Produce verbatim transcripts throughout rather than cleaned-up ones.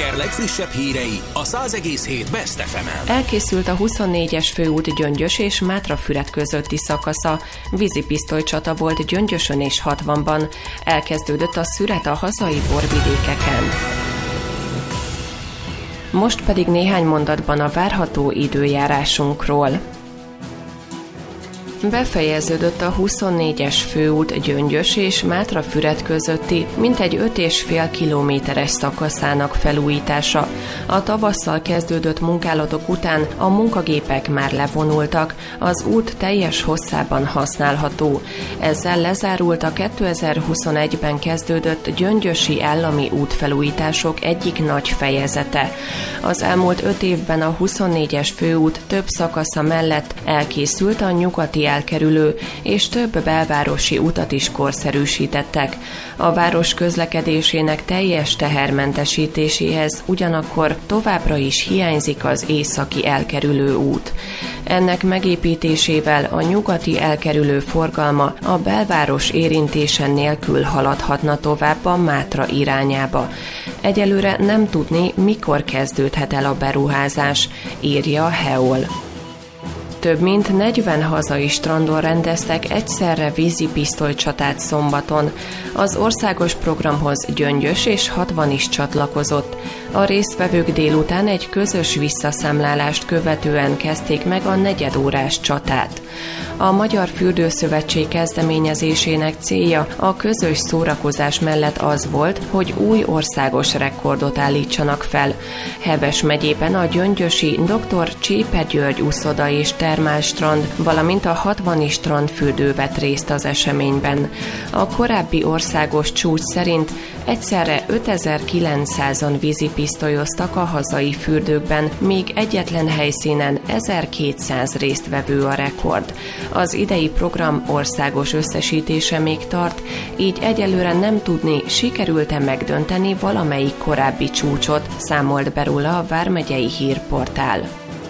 Eger legfrissebb hírei a száz egész hét Best ef emen. Elkészült a huszonnégyes főút Gyöngyös és Mátrafüred közötti szakasza. Vízipisztolycsata volt Gyöngyösön és hatvanban. Elkezdődött a szüret a hazai borvidékeken. Most pedig néhány mondatban a várható időjárásunkról. Befejeződött a huszonnégyes főút Gyöngyös és Mátrafüred közötti mintegy öt és fél kilométeres szakaszának felújítása. A tavasszal kezdődött munkálatok után a munkagépek már levonultak, az út teljes hosszában használható. Ezzel lezárult a kétezer-huszonegyben kezdődött gyöngyösi állami útfelújítások egyik nagy fejezete. Az elmúlt öt évben a huszonnégyes főút több szakasza mellett elkészült a nyugati elkerülő, és több belvárosi utat is korszerűsítettek. A város közlekedésének teljes tehermentesítéséhez ugyanakkor továbbra is hiányzik az északi elkerülő út. Ennek megépítésével a nyugati elkerülő forgalma a belváros érintése nélkül haladhatna tovább a Mátra irányába. Egyelőre nem tudni, mikor kezdődhet el a beruházás, írja a hé e o el. Több mint negyven hazai strandon rendeztek egyszerre vízipisztolycsatát szombaton. Az országos programhoz Gyöngyös és hatvan is csatlakozott. A résztvevők délután egy közös visszaszámlálást követően kezdték meg a negyedórás csatát. A Magyar Fürdőszövetség kezdeményezésének célja a közös szórakozás mellett az volt, hogy új országos rekordot állítsanak fel. Heves megyében a gyöngyösi doktor Csépe György uszoda és termálstrand, valamint a hatvani strandfürdő vett részt az eseményben. A korábbi országos csúcs szerint egyszerre ötezer-kilencszázan vízipisztolyoztak a hazai fürdőkben, míg egyetlen helyszínen ezerkétszáz résztvevő a rekord. Az idei program országos összesítése még tart, így egyelőre nem tudni, sikerült-e megdönteni valamelyik korábbi csúcsot, számolt be róla a Vármegyei Hírportál.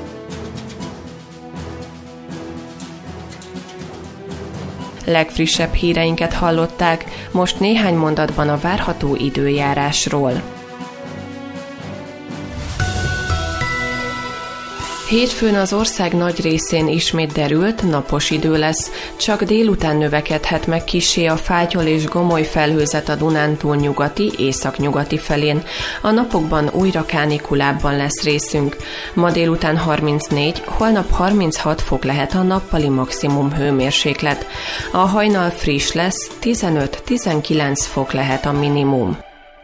Legfrissebb híreinket hallották, most néhány mondatban a várható időjárásról. Hétfőn az ország nagy részén ismét derült, napos idő lesz, csak délután növekedhet meg kissé a fátyol és gomoly felhőzet a Dunántúl nyugati, északnyugati felén. A napokban újra kánikulábban lesz részünk. Ma délután harmincnégy, holnap harminchat fok lehet a nappali maximum hőmérséklet. A hajnal friss lesz, tizenöt-tizenkilenc fok lehet a minimum.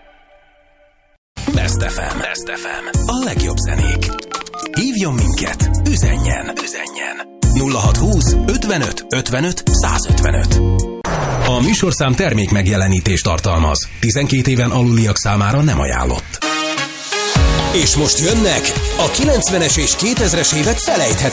Best ef em. Best ef em. A legjobb zenék. Hívjon minket, üzenjen, üzenjen. nulla hatszázhúsz ötvenöt ötvenöt százötvenöt. A műsorszám termék megjelenítést tartalmaz. tizenkét éven aluliak számára nem ajánlott. És most jönnek a kilencvenes és kétezres évek felejthetetlen